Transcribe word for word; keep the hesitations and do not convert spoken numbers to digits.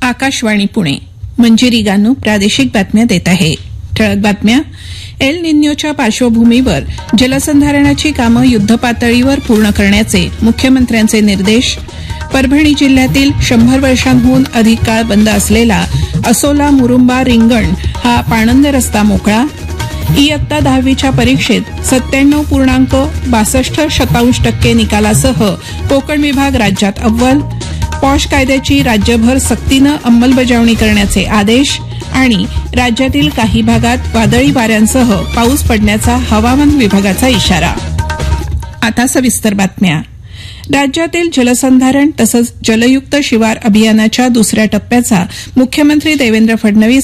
आकाशवाणी पुणे. मंजिरी गानू प्रादेशिक बातम्या देत आहे. ठळक बातम्या. एल निन्योच्या पार्श्वभूमीवर जलसंधारणाची कामं युद्धपातळीवर पूर्ण करण्याचे मुख्यमंत्र्यांचे निर्देश. परभणी जिल्ह्यातील शंभर वर्षांहून अधिक काळ बंद असलेला असोला मुरुंबा रिंगण हा पाणंद रस्ता मोकळा. इयत्ता दहावीच्या परीक्षेत सत्त्याण्णव पूर्णांक बासष्ट शतांश टक्के निकालासह कोकण विभाग राज्यात अव्वल. पॉश कायद्याची राज्यभर सक्तीनं अंमलबजावणी करण्याचे आदेश. आणि राज्यातील काही भागात वादळी वाऱ्यांसह पाऊस पडण्याचा हवामान विभागाचा इशारा. आता सविस्तर बातम्या. राज्यातील जलसंधारण तसंच जलयुक्त शिवार अभियानाच्या दुसऱ्या टप्प्याचा मुख्यमंत्री देवेंद्र फडणवीस